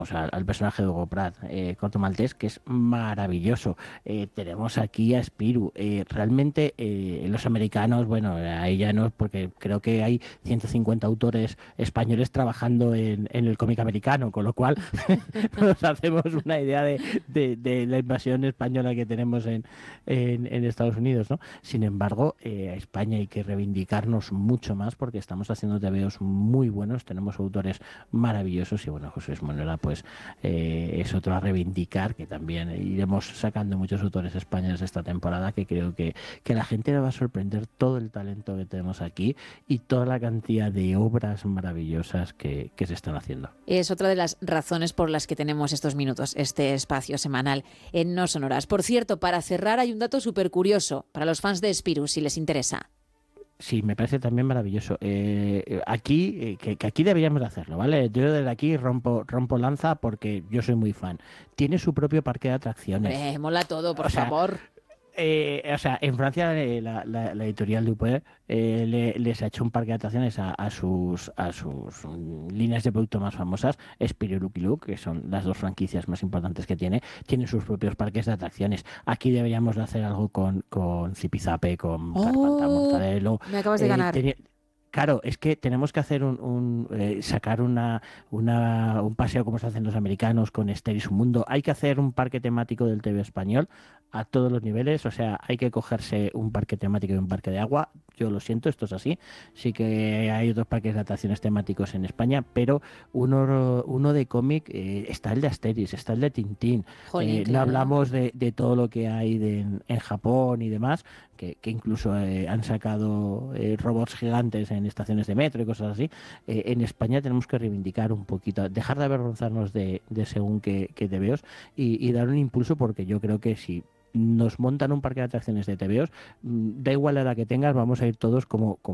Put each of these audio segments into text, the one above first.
al personaje de Hugo Pratt, corto maltés, que es maravilloso. Tenemos aquí a Spirou. Realmente los americanos, bueno, ahí ya no, porque creo que hay 150 autores españoles trabajando en el cómic americano, con lo cual nos hacemos una idea de la invasión española que tenemos en Estados Unidos, ¿no? Sin embargo, a España hay que reivindicarnos mucho más porque estamos haciendo tebeos muy buenos, tenemos autores maravillosos y bueno, José Luis Monera pues es otro a reivindicar, que también iremos sacando muchos autores españoles esta temporada, que creo que la gente le va a sorprender todo el talento que tenemos aquí y toda la cantidad de obras maravillosas que se están haciendo. Es otra de las razones por las que tenemos estos minutos, este espacio semanal en No Sonoras. Por cierto, para cerrar hay un dato súper curioso para los fans de Spirou, si les interesa. Sí, me parece también maravilloso. Aquí, que aquí deberíamos de hacerlo, ¿vale? Yo desde aquí rompo lanza porque yo soy muy fan. Tiene su propio parque de atracciones. Mola todo, por favor. En Francia la editorial Dupont les ha hecho un parque de atracciones a sus líneas de producto más famosas, Spirou y Lucky Luke, que son las dos franquicias más importantes que tienen sus propios parques de atracciones. Aquí deberíamos de hacer algo con Zipizape, con Carpanta Mortadelo. Me acabas de ganar. Claro, es que tenemos que hacer sacar un paseo como se hacen los americanos con Esther y su mundo. Hay que hacer un parque temático del TV español a todos los niveles. O sea, hay que cogerse un parque temático y un parque de agua. Yo lo siento, esto es así. Sí que hay otros parques de atracciones temáticos en España, pero uno de cómic está el de Asterix, está el de Tintín. No hablamos de todo lo que hay en Japón y demás, que incluso han sacado robots gigantes en estaciones de metro y cosas así. En España tenemos que reivindicar un poquito, dejar de avergonzarnos de según qué tebeos y dar un impulso, porque yo creo que si nos montan un parque de atracciones de tebeos, da igual la edad que tengas, vamos a ir todos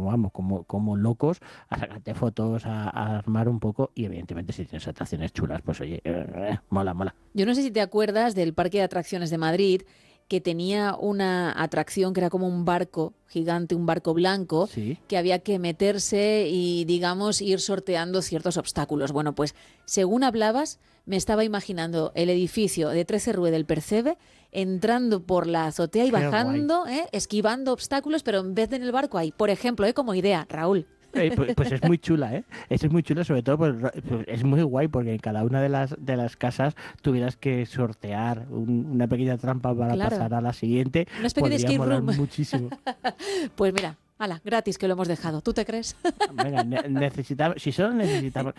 como locos a sacarte fotos, a armar un poco, y evidentemente si tienes atracciones chulas, pues oye, mola. Yo no sé si te acuerdas del parque de atracciones de Madrid, que tenía una atracción que era como un barco gigante, un barco blanco, ¿sí? Que había que meterse y, digamos, ir sorteando ciertos obstáculos. Bueno, pues según hablabas, me estaba imaginando el edificio de 13 Rue del Percebe entrando por la azotea y bajando, esquivando obstáculos, pero en vez de en el barco hay, por ejemplo, como idea, Raúl. Pues es muy chula, ¿eh? Es muy chula, sobre todo, pues es muy guay porque en cada una de las casas tuvieras que sortear una pequeña trampa para pasar a la siguiente. Una especie de escape room. Muchísimo. Pues mira, hala, gratis que lo hemos dejado. ¿Tú te crees? Venga, si solo necesitamos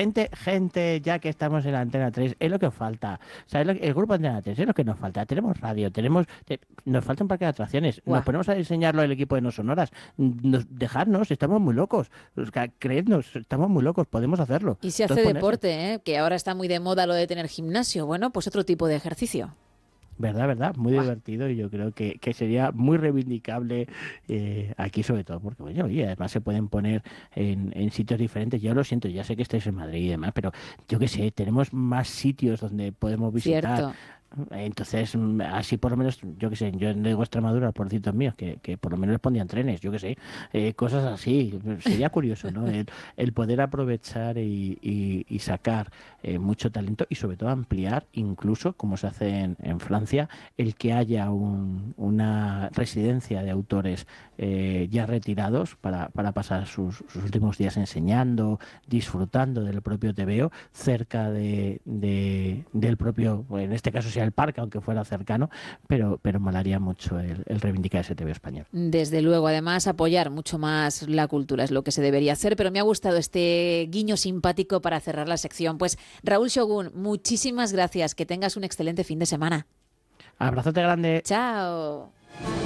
gente ya que estamos en la Antena 3, es lo que falta. ¿Sabes? El grupo Antena 3 es lo que nos falta. Tenemos radio, nos falta un parque de atracciones. Nos ponemos a diseñarlo el equipo de No Sonoras. Dejadnos, estamos muy locos. Creednos, estamos muy locos, podemos hacerlo. Y se hace deporte, que ahora está muy de moda lo de tener gimnasio. Bueno, pues otro tipo de ejercicio. ¿Verdad? Muy divertido, y yo creo que sería muy reivindicable aquí, sobre todo porque, bueno, y además se pueden poner en sitios diferentes. Yo lo siento, ya sé que estáis en Madrid y demás, pero yo qué sé, tenemos más sitios donde podemos visitar. Cierto. Entonces, así por lo menos, yo qué sé, yo digo Extremadura por cientos míos, que por lo menos les pondrían trenes, yo qué sé, cosas así. Sería curioso, ¿no? El poder aprovechar y sacar mucho talento, y sobre todo ampliar, incluso como se hace en Francia, el que haya una residencia de autores ya retirados para pasar sus últimos días enseñando, disfrutando del propio tebeo, cerca del propio, en este caso el parque, aunque fuera cercano, pero molaría mucho el reivindicar ese tebeo español. Desde luego, además apoyar mucho más la cultura es lo que se debería hacer, pero me ha gustado este guiño simpático para cerrar la sección. Pues Raúl Shogun, muchísimas gracias, que tengas un excelente fin de semana. Abrazote grande. Chao.